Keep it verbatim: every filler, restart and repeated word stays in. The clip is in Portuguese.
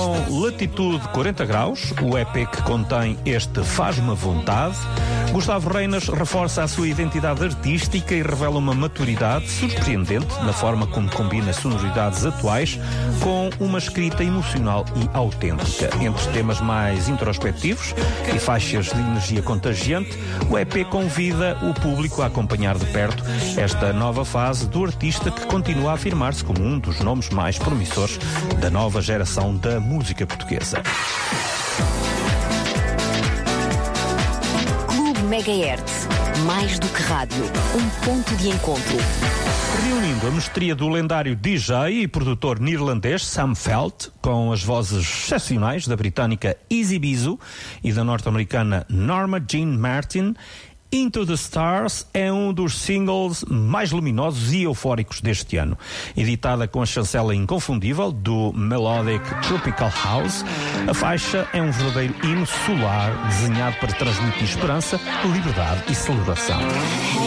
com Latitude quarenta graus, o E P que contém este Faz-me Vontade. Gustavo Reinas reforça a sua identidade artística e revela uma maturidade surpreendente na forma como combina sonoridades atuais com uma escrita emocional e autêntica. Entre temas mais introspectivos e faixas de energia contagiante, o E P convida o público a acompanhar de perto esta nova fase do artista que continua a afirmar-se como um dos nomes mais promissores da nova geração da música portuguesa. Megahertz, mais do que rádio, um ponto de encontro. Reunindo a mestria do lendário D J e produtor neerlandês Sam Veld, com as vozes excepcionais da britânica Easy Bizu e da norte-americana Norma Jean Martin, Into the Stars é um dos singles mais luminosos e eufóricos deste ano. Editada com a chancela inconfundível do Melodic Tropical House, a faixa é um verdadeiro hino solar desenhado para transmitir esperança, liberdade e celebração.